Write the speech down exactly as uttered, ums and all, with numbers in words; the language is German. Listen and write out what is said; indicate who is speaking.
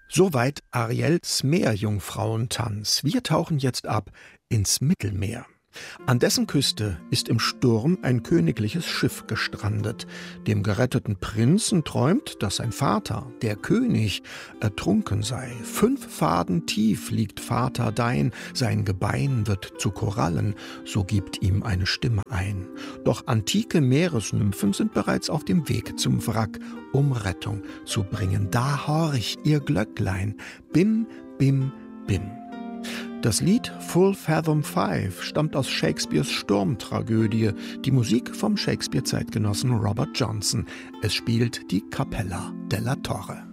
Speaker 1: Soweit Ariels Meerjungfrauentanz. Wir tauchen jetzt ab ins Mittelmeer. An dessen Küste ist im Sturm ein königliches Schiff gestrandet. Dem geretteten Prinzen träumt, dass sein Vater, der König, ertrunken sei. Fünf Faden tief liegt Vater dein, sein Gebein wird zu Korallen, so gibt ihm eine Stimme ein. Doch antike Meeresnymphen sind bereits auf dem Weg zum Wrack, um Rettung zu bringen. Da horch ihr Glöcklein, bim, bim, bim. Das Lied Full Fathom Five stammt aus Shakespeares Sturmtragödie, die Musik vom Shakespeare-Zeitgenossen Robert Johnson. Es spielt die Capella della Torre.